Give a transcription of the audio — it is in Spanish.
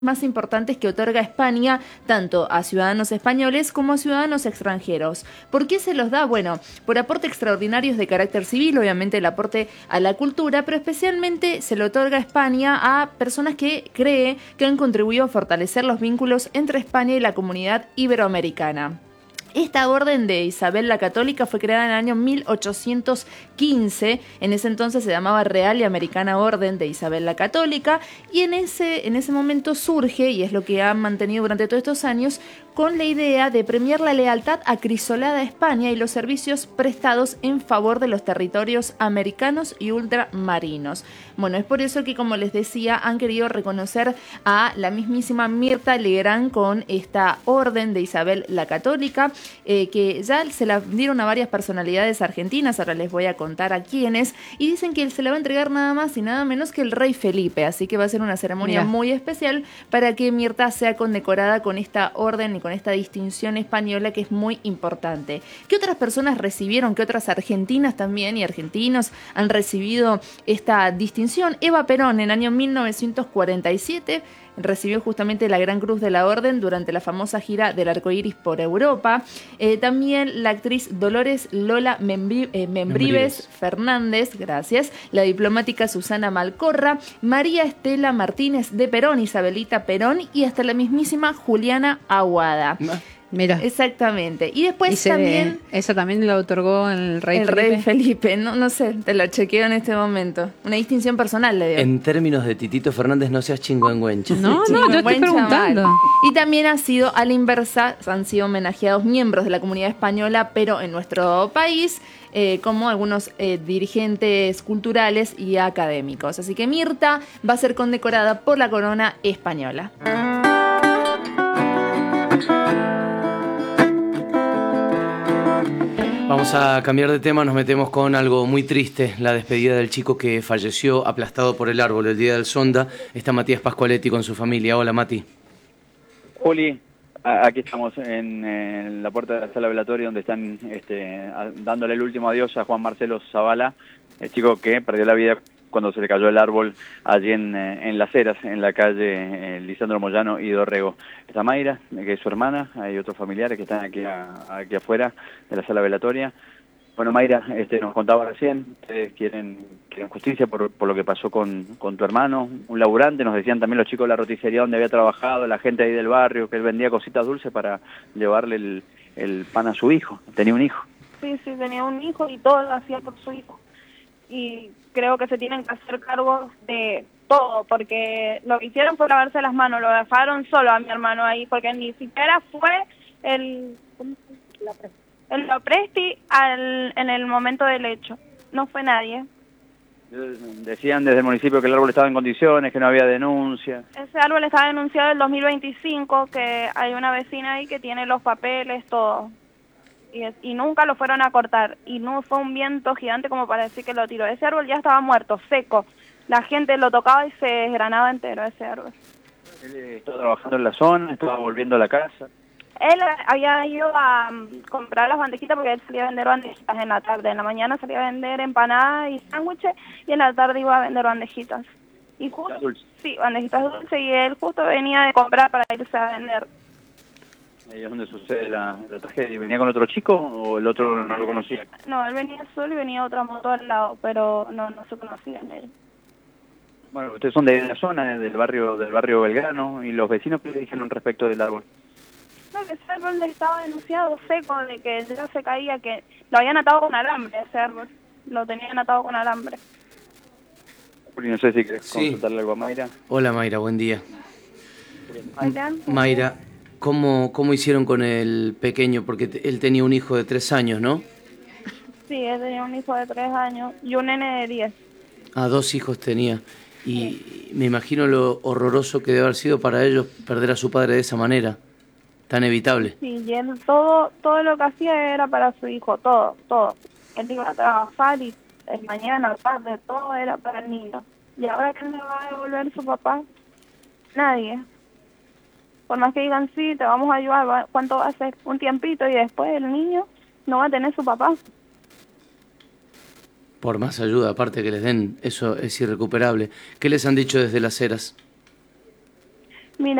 más importantes que otorga España tanto a ciudadanos españoles como a ciudadanos extranjeros. ¿Por qué se los da? Bueno, por aportes extraordinarios de carácter civil, obviamente el aporte a la cultura, pero especialmente se lo otorga España a personas que cree que han contribuido a fortalecer los vínculos entre España y la comunidad iberoamericana. Esta orden de Isabel la Católica fue creada en el año 1815, en ese entonces se llamaba Real y Americana Orden de Isabel la Católica, y en ese momento surge, y es lo que han mantenido durante todos estos años, con la idea de premiar la lealtad acrisolada a España y los servicios prestados en favor de los territorios americanos y ultramarinos. Bueno, es por eso que, como les decía, han querido reconocer a la mismísima Mirta Legrand con esta orden de Isabel la Católica, que ya se la dieron a varias personalidades argentinas, ahora les voy a contar a quiénes, y dicen que se la va a entregar nada más y nada menos que el rey Felipe, así que va a ser una ceremonia muy especial para que Mirta sea condecorada con esta orden y con esta distinción española que es muy importante. ¿Qué otras personas recibieron? ¿Qué otras argentinas también y argentinos han recibido esta distinción? Eva Perón en el año 1947 recibió justamente la Gran Cruz de la Orden durante la famosa gira del arcoíris por Europa. También la actriz Dolores Lola Membrives Fernández, gracias, la diplomática Susana Malcorra, María Estela Martínez de Perón, Isabelita Perón y hasta la mismísima Juliana Aguada. Mira. Exactamente. Y después también... Eso también lo otorgó el rey Felipe. El rey Felipe, no sé, te lo chequeo en este momento. Una distinción personal le dio. En términos de Titito Fernández, no seas chingüengüencha. No, yo estoy preguntando. Y también ha sido a la inversa, han sido homenajeados miembros de la comunidad española, pero en nuestro país, como algunos dirigentes culturales y académicos. Así que Mirta va a ser condecorada por la corona española. Vamos a cambiar de tema, nos metemos con algo muy triste, la despedida del chico que falleció aplastado por el árbol el día del Sonda. Está Matías Pascualetti con su familia. Hola, Mati. Juli, aquí estamos en la puerta de la sala velatoria donde están dándole el último adiós a Juan Marcelo Zavala, el chico que perdió la vida cuando se le cayó el árbol allí en Las Heras, en la calle Lisandro Moyano y Dorrego. Está Mayra, que es su hermana, hay otros familiares que están aquí afuera de la sala velatoria. Bueno, Mayra, nos contaba recién, ustedes quieren justicia por lo que pasó con tu hermano, un laburante, nos decían también los chicos de la roticería donde había trabajado, la gente ahí del barrio, que él vendía cositas dulces para llevarle el pan a su hijo, tenía un hijo. Sí, tenía un hijo y todo lo hacía por su hijo. Y creo que se tienen que hacer cargo de todo, porque lo que hicieron fue lavarse las manos, lo dejaron solo a mi hermano ahí, porque ni siquiera fue el Lopresti en el momento del hecho, no fue nadie. Decían desde el municipio que el árbol estaba en condiciones, que no había denuncia. Ese árbol está denunciado en el 2025, que hay una vecina ahí que tiene los papeles, todo. Y nunca lo fueron a cortar, y no fue un viento gigante como para decir que lo tiró. Ese árbol ya estaba muerto, seco, la gente lo tocaba y se desgranaba entero ese árbol. Él estaba trabajando en la zona, estaba volviendo a la casa. Él había ido a comprar las bandejitas porque él salía a vender bandejitas en la tarde. En la mañana salía a vender empanadas y sándwiches y en la tarde iba a vender bandejitas. Y justo, sí, bandejitas dulces, y él justo venía de comprar para irse a vender. ¿Ahí es donde sucede la tragedia? ¿Venía con otro chico o el otro no lo conocía? No, él venía solo y venía otra moto al lado, pero no se conocían él. Bueno, ustedes son de la zona, del barrio Belgrano, y los vecinos, ¿qué le dijeron respecto del árbol? No, que ese árbol estaba denunciado seco, de que ya se caía, que lo habían atado con alambre, ese árbol. Lo tenían atado con alambre. Juli, no sé si querés consultarle algo a Mayra. Hola, Mayra, buen día. Mayra. Mayra, ¿cómo hicieron con el pequeño? Porque él tenía un hijo de 3 años, ¿no? Sí, él tenía un hijo de 3 años y un nene de 10. 2 hijos tenía. Y me imagino lo horroroso que debe haber sido para ellos perder a su padre de esa manera, tan evitable. Sí, y él todo lo que hacía era para su hijo, todo. Él iba a trabajar y el mañana, tarde, todo era para el niño. ¿Y ahora quién le va a devolver su papá? Nadie. Por más que digan, sí, te vamos a ayudar, ¿cuánto va a ser? Un tiempito, y después el niño no va a tener su papá. Por más ayuda, aparte que les den, eso es irrecuperable. ¿Qué les han dicho desde Las Heras?